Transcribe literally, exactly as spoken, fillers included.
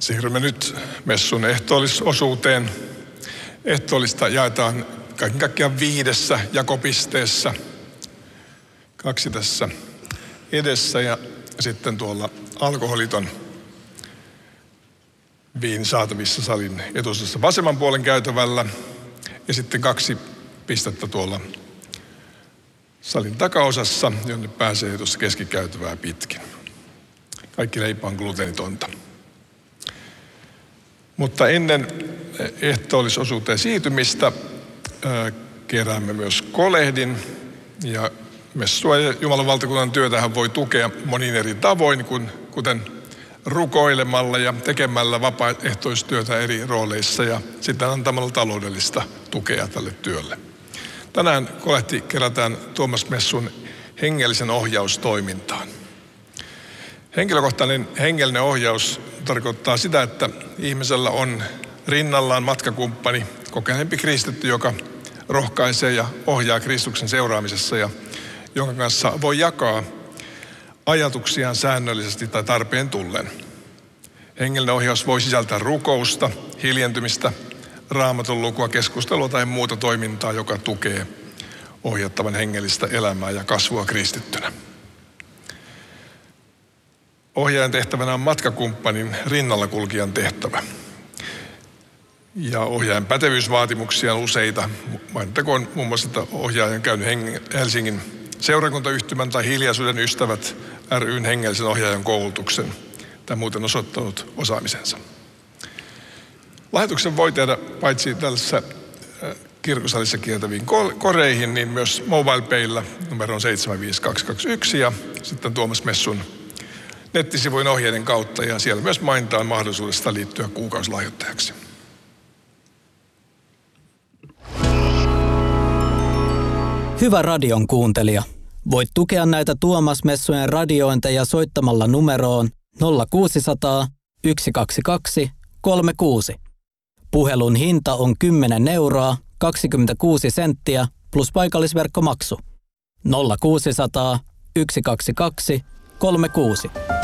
Siirrymme nyt messun ehtoollisosuuteen. Ehtoollista jaetaan kaiken kaikkiaan viidessä jakopisteessä. Kaksi tässä edessä ja sitten tuolla alkoholiton viini saatavissa salin etusessa vasemman puolen käytävällä. Ja sitten kaksi pistettä tuolla salin takaosassa, jonne pääsee tuossa keskikäytävää pitkin. Kaikki leipä on gluteenitonta. Mutta ennen ehtoollisosuuteen siirtymistä ää, keräämme myös kolehdin. Ja messua ja Jumalan valtakunnan työtähän voi tukea monin eri tavoin, kuten rukoilemalla ja tekemällä vapaaehtoistyötä eri rooleissa ja sitten antamalla taloudellista tukea tälle työlle. Tänään kolehti kerätään Tuomas Messun hengellisen ohjaustoimintaan. Henkilökohtainen hengellinen ohjaus tarkoittaa sitä, että ihmisellä on rinnallaan matkakumppani, kokeneempi kristitty, joka rohkaisee ja ohjaa Kristuksen seuraamisessa ja jonka kanssa voi jakaa ajatuksiaan säännöllisesti tai tarpeen tullen. Hengellinen ohjaus voi sisältää rukousta, hiljentymistä, raamatun lukua, keskustelua tai muuta toimintaa, joka tukee ohjattavan hengellistä elämää ja kasvua kristittynä. Ohjaajan tehtävänä on matkakumppanin rinnalla kulkijan tehtävä. Ja ohjaajan pätevyysvaatimuksia on useita. Mainittakoon muun muassa, että ohjaaja on käynyt Helsingin seurakuntayhtymän tai Hiljaisuuden ystävät ry:n hengellisen ohjaajan koulutuksen. Tämä muuten osoittanut osaamisensa. Lahjoituksen voi tehdä paitsi tällaisessa kirkkosalissa kiertäviin koreihin, niin myös MobilePaylla numero on seitsemän viisi kaksi kaksi yksi ja sitten Tuomas Messun nettisivujen ohjeiden kautta ja siellä myös mainitaan mahdollisuudesta liittyä kuukausilahjoittajaksi. Hyvä radion kuuntelija. Voit tukea näitä Tuomas Messujen radiointeja soittamalla numeroon nolla kuusi nolla nolla yksi kaksi kaksi kolme kuusi. Puhelun hinta on kymmenen euroa kaksikymmentäkuusi senttiä plus paikallisverkkomaksu. nolla kuusi nolla nolla yksi kaksi kaksi kolme kuusi.